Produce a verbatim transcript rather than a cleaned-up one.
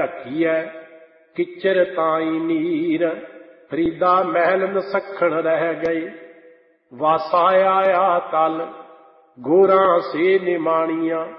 रखिए किचर ताई नीर। फरीदा महल नसखण रह गए वासा आया तल गोरा से निमाणिया।